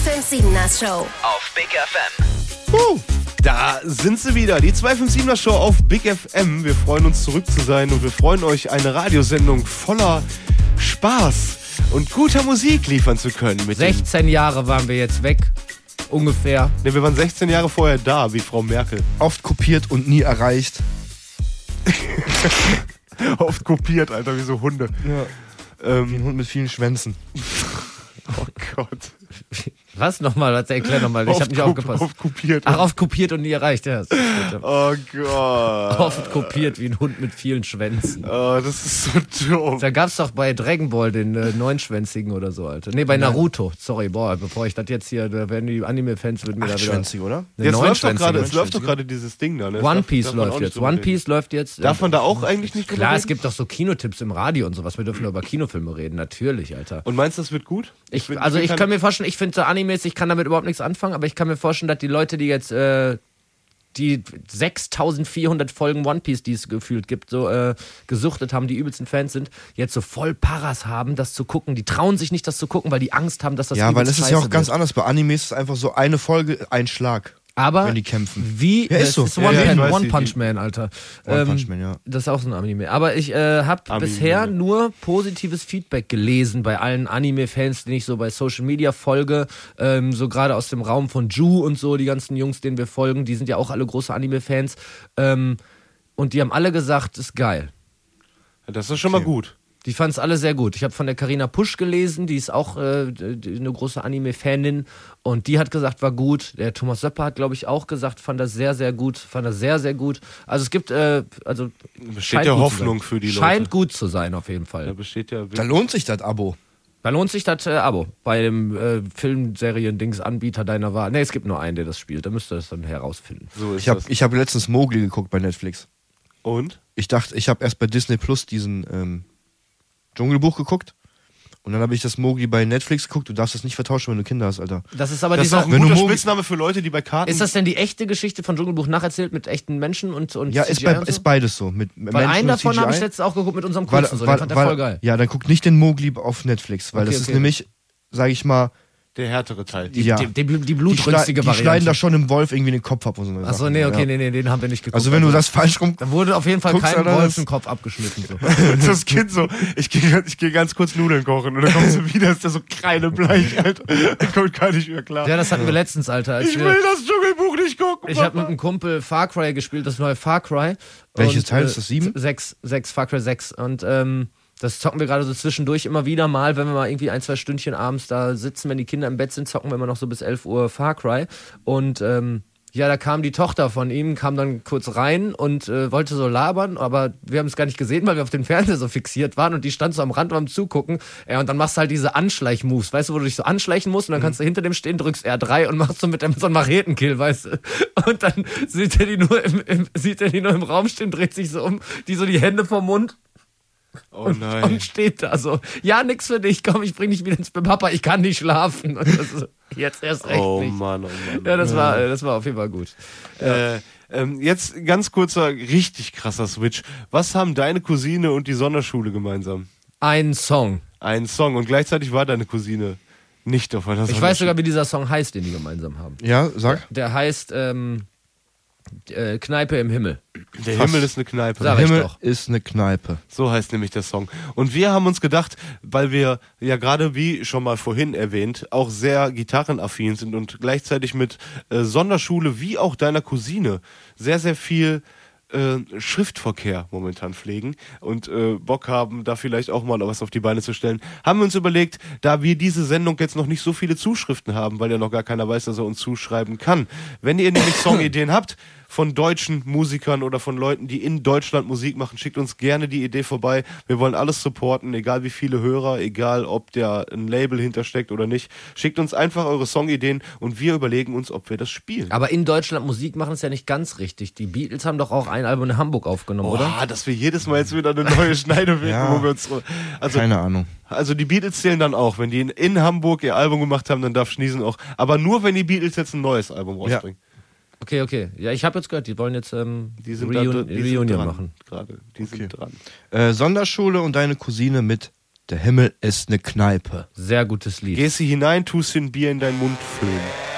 257er Show auf Big FM. Da sind sie wieder, die 257er Show auf Big FM. Wir freuen uns, zurück zu sein und wir freuen euch, eine Radiosendung voller Spaß und guter Musik liefern zu können. Mit 16 Jahre waren wir jetzt weg, ungefähr. Ne, wir waren 16 Jahre vorher da, wie Frau Merkel. Oft kopiert und nie erreicht. Oft kopiert, Alter, wie so Hunde. Ja. Wie ein Hund mit vielen Schwänzen. Oh Gott. Was nochmal? Erklär nochmal, ich habe nicht aufgepasst. Oft kopiert. Ach, oft kopiert und nie erreicht, ja. Oh Gott. Oft kopiert wie ein Hund mit vielen Schwänzen. Oh, das ist so dumm. Da gab's doch bei Dragon Ball den neunschwänzigen oder so, Alter. Nee, bei Naruto. Sorry, bevor ich das jetzt hier, da werden die Anime-Fans mit mir da wieder... Achtschwänzig, oder? Jetzt läuft doch gerade dieses Ding da, ne? One Piece läuft jetzt. One Piece läuft jetzt. Darf man da auch eigentlich nicht drüber Klar, reden? es gibt doch so Kinotipps im Radio und sowas. Wir dürfen nur über Kinofilme reden, natürlich, Alter. Und meinst du, das wird gut? Ich kann mir vorstellen, ich finde so Animes, ich kann damit überhaupt nichts anfangen, aber ich kann mir vorstellen, dass die Leute, die jetzt die 6400 Folgen One Piece, die es gefühlt gibt, so gesuchtet haben, die übelsten Fans sind, jetzt so voll Paras haben, das zu gucken. Die trauen sich nicht, das zu gucken, weil die Angst haben, dass das Ja, weil es ist ja auch wird. ganz anders. Bei Animes ist es einfach so eine Folge, ein Schlag. Aber wenn die kämpfen. Wie? Ja, ist so. Das ist Ja, One Punch Man, Alter. One Punch Man, ja. Das ist auch so ein Anime. Aber ich habe bisher nur positives Feedback gelesen bei allen Anime-Fans, denen ich so bei Social Media folge. So gerade aus dem Raum von Ju und so, die ganzen Jungs, denen wir folgen, die sind ja auch alle große Anime-Fans. Und die haben alle gesagt, ist geil. Ja, das ist schon mal gut. Die fanden es alle sehr gut. Ich habe von der Carina Pusch gelesen, die ist auch eine große Anime-Fanin und die hat gesagt, war gut. Der Thomas Söpper hat, glaube ich, auch gesagt, fand das sehr, sehr gut. Fand das sehr, sehr gut. Also es gibt, besteht ja Hoffnung für die Leute. Scheint gut zu sein, auf jeden Fall. Da lohnt sich das Abo. Da lohnt sich das Abo. Bei dem Filmserien-Dings-Anbieter deiner Wahl. Ne, es gibt nur einen, der das spielt. Da müsst ihr das dann herausfinden. So ist ich hab letztens Mowgli geguckt bei Netflix. Und? Ich dachte, ich habe erst bei Disney Plus diesen Dschungelbuch geguckt und dann habe ich das Mowgli bei Netflix geguckt. Du darfst das nicht vertauschen, wenn du Kinder hast, Alter. Das ist aber das ist auch ein guter Spitzname für Leute, die bei Karten... Ist das denn die echte Geschichte von Dschungelbuch nacherzählt mit echten Menschen und ja, CGI ist beides so. Mit weil Menschen einen davon habe ich letztens auch geguckt mit unserem Kurzen. Den fand der voll geil. Ja, dann guck nicht den Mowgli auf Netflix, weil das ist nämlich, sag ich mal... Der härtere Teil. Die blutrünstige Variante. Die schneiden da schon dem Wolf irgendwie den Kopf ab und so. Achso, nee, okay, nee, den haben wir nicht geguckt. Also wenn du das falsch rum... Da wurde auf jeden Fall kein Wolf den Kopf abgeschnitten. So. Das Kind so, ich geh ganz kurz Nudeln kochen und dann kommst du wieder, ist der so kreidebleich, Alter. Der kommt gar nicht mehr klar. Ja, das hatten wir letztens, Alter. Ich will das Dschungelbuch nicht gucken. Ich habe mit einem Kumpel Far Cry gespielt, das neue Far Cry. Welches Teil ist das? 7? 6, Far Cry 6. Und das zocken wir gerade so zwischendurch immer wieder mal, wenn wir mal irgendwie 1-2 Stündchen abends da sitzen, wenn die Kinder im Bett sind, zocken wir immer noch so bis 11 Uhr Far Cry. Und ja, da kam die Tochter von ihm, kam dann kurz rein und wollte so labern, aber wir haben es gar nicht gesehen, weil wir auf den Fernseher so fixiert waren und die stand so am Rand beim Zugucken. Ja, und dann machst du halt diese Anschleich-Moves, weißt du, wo du dich so anschleichen musst und dann kannst du hinter dem stehen, drückst R3 und machst so mit dem so einen Machetenkill, weißt du. Und dann sieht er die nur im Raum stehen, dreht sich so um, die so die Hände vom Mund. Oh nein. Und steht da so, ja, nix für dich, komm, ich bring dich wieder ins Bett, Papa, ich kann nicht schlafen. Und das ist jetzt erst recht nicht. Mann. Ja, das war auf jeden Fall gut. Jetzt ganz kurzer, richtig krasser Switch. Was haben deine Cousine und die Sonderschule gemeinsam? Ein Song. Ein Song und gleichzeitig war deine Cousine nicht auf einer Sonderschule. Ich weiß sogar, wie dieser Song heißt, den die gemeinsam haben. Ja, sag. Der heißt Kneipe im Himmel. Der Himmel ist eine Kneipe. Sag Der ich Himmel doch. ist eine Kneipe. So heißt nämlich der Song. Und wir haben uns gedacht, weil wir ja gerade, wie schon mal vorhin erwähnt, auch sehr gitarrenaffin sind und gleichzeitig mit Sonderschule wie auch deiner Cousine sehr, sehr viel Schriftverkehr momentan pflegen und Bock haben, da vielleicht auch mal was auf die Beine zu stellen, haben wir uns überlegt, da wir diese Sendung jetzt noch nicht so viele Zuschriften haben, weil ja noch gar keiner weiß, dass er uns zuschreiben kann. Wenn ihr nämlich Songideen habt von deutschen Musikern oder von Leuten, die in Deutschland Musik machen, schickt uns gerne die Idee vorbei. Wir wollen alles supporten, egal wie viele Hörer, egal ob der ein Label hintersteckt oder nicht. Schickt uns einfach eure Songideen und wir überlegen uns, ob wir das spielen. Aber in Deutschland Musik machen ist ja nicht ganz richtig. Die Beatles haben doch auch ein Album in Hamburg aufgenommen, oder? Dass wir jedes Mal jetzt wieder eine neue Schneide finden, Ja. wo wir uns... Keine Ahnung. Also die Beatles zählen dann auch. Wenn die in Hamburg ihr Album gemacht haben, dann darf Schniesen auch. Aber nur, wenn die Beatles jetzt ein neues Album rausbringen. Okay. Ja, ich habe jetzt gehört, die wollen jetzt Die sind Reunion machen. Gerade. Die sind dran. Sonderschule und deine Cousine mit Der Himmel ist eine Kneipe. Sehr gutes Lied. Gehst du hinein, tust dir ein Bier in deinen Mund füllen.